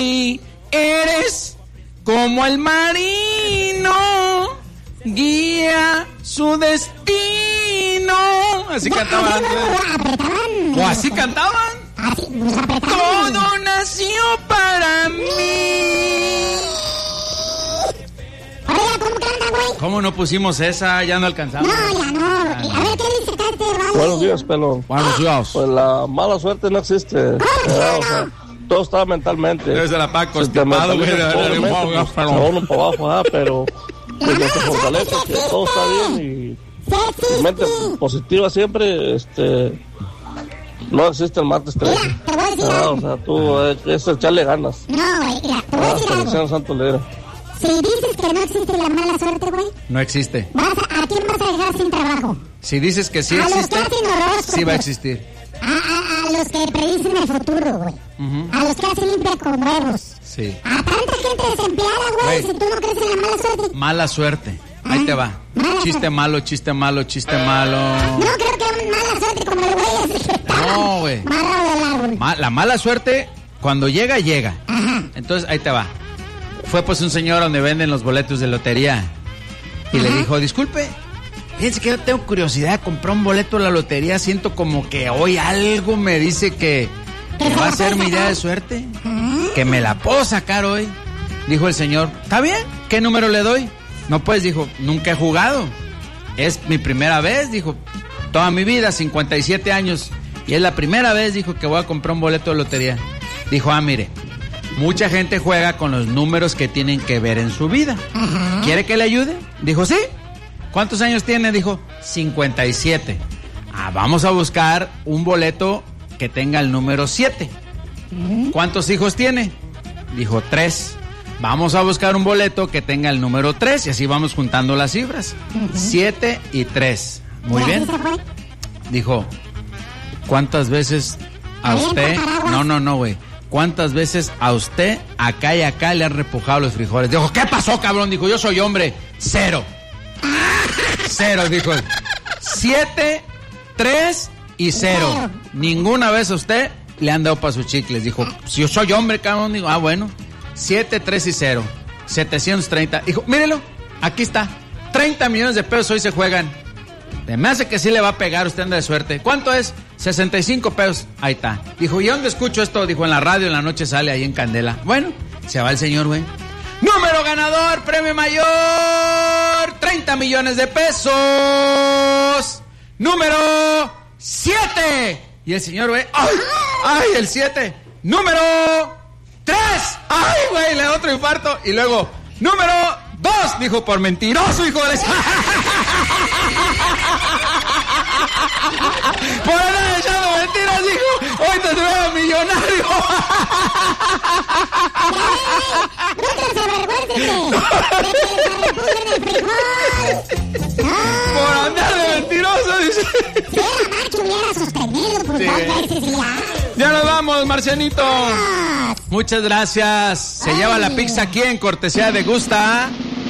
eres como el marino, guía su destino. Así cantaban. ¿O así cantaban? Todo nació para mí. ¿Cómo no pusimos esa? Ya no alcanzamos. No, ya no. A ver, ¿qué dice este vale? Buenos días, pelón. Buenos días. Pues la mala suerte no existe. O sea, todo está mentalmente. Debe ser la Paco, uno para abajo, pero pues que se fortalece, que todo está bien y mente positiva siempre, no existe el martes 13. O sea, tú es echarle ganas. No, güey, mira, te voy a decir algo. Santo Leera. Si dices que no existe la mala suerte, güey, no existe. ¿a quién vas a dejar sin trabajo? Si dices que sí existe, sí va a existir. A los que predicen el futuro, güey. A los que hacen limpia con huevos. Sí. A tanta gente desempleada, güey, si tú no crees en la mala suerte. Mala suerte. Ahí te va. Chiste malo, chiste malo, chiste malo. No creo que mala suerte como el güey ese que está. No, güey. La mala suerte, cuando llega, llega. Ajá. Entonces, ahí te va. Fue pues un señor donde venden los boletos de lotería. Y le dijo, disculpe, fíjense que yo tengo curiosidad de comprar un boleto de la lotería. Siento como que hoy algo me dice que va a ser mi día de suerte. Que me la puedo sacar hoy. Dijo el señor, ¿está bien? ¿Qué número le doy? No, pues, dijo, nunca he jugado. Es mi primera vez, dijo. Toda mi vida, 57 años. Y es la primera vez, dijo, que voy a comprar un boleto de lotería. Dijo, mire, mucha gente juega con los números que tienen que ver en su vida. ¿Quiere que le ayude? Dijo, sí. ¿Cuántos años tiene? Dijo, 57. Vamos a buscar un boleto que tenga el número 7. ¿Cuántos hijos tiene? Dijo, 3. Vamos a buscar un boleto que tenga el número 3 y así vamos juntando las cifras. 7 y 3. Muy bien. Dijo, ¿cuántas veces a usted? No, güey. ¿Cuántas veces a usted acá y acá le han repujado los frijoles? Dijo, ¿qué pasó, cabrón? Dijo, yo soy hombre. 0. 0, dijo. 7, 3 y 0. Ninguna vez a usted le han dado para sus chicles. Dijo, si yo soy hombre, cabrón. Digo, bueno. 7, 3 y 0. 730. Dijo, mírelo, aquí está. 30 millones de pesos hoy se juegan. Me hace que sí le va a pegar, usted anda de suerte. ¿Cuánto es? 65 pesos. Ahí está. Dijo, ¿y dónde escucho esto? Dijo, en la radio, en la noche sale ahí en Candela. Bueno, se va el señor, güey. Número ganador, premio mayor, 30 millones de pesos. Número 7. Y el señor, güey, ¡ay, el 7! Número 3. ¡Ay, güey, le da otro infarto! Y luego, número 2. Dijo, por mentiroso, hijo de... Por andar echando mentiras, dijo, hoy te veo millonario. Por andar de mentiroso, dice. Ya nos vamos, Marcianito. Muchas gracias. Se lleva la pizza aquí en cortesía de Gusta.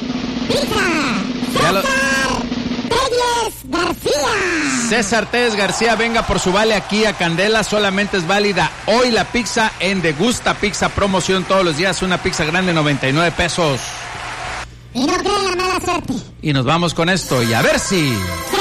César Telles García, venga por su vale aquí a Candela. Solamente es válida hoy la pizza en De Gusta Pizza, promoción todos los días. Una pizza grande, 99 pesos. Y no creen la mala suerte. Y nos vamos con esto y a ver si...